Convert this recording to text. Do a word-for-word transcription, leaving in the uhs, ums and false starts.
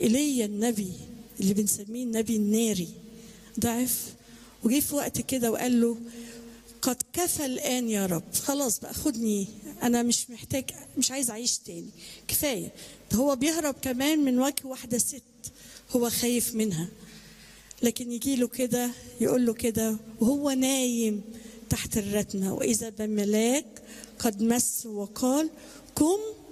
ايليا النبي اللي بنسميه النبي الناري ضعف، وجي في وقت كده وقال له قد كفى الآن يا رب، خلاص بقى خدني، أنا مش محتاج، مش عايز أعيش تاني، كفاية. ده هو بيهرب كمان من وجه واحدة ست هو خايف منها، لكن يجي له كده يقول له كده وهو نايم تحت الرتمة، وإذا بملاك قد مس وقال قم